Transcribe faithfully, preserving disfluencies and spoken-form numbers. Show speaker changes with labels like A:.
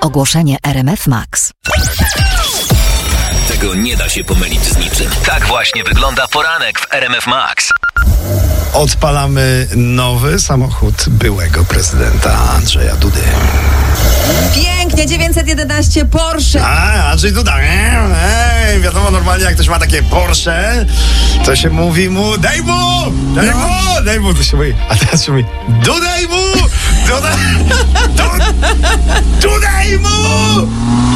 A: Ogłoszenie R M F Max.
B: Tego nie da się pomylić z niczym. Tak właśnie wygląda poranek w R M F Max.
C: Odpalamy nowy samochód byłego prezydenta Andrzeja Dudy.
D: Pięknie, dziewięćset jedenaście Porsche.
C: A, Andrzej Duda. Ej, wiadomo, normalnie jak ktoś ma takie Porsche, to się mówi mu daj mu, daj mu, daj mu, to się mówi. A teraz się mówi dodaj mu, dodaj, dodaj mu.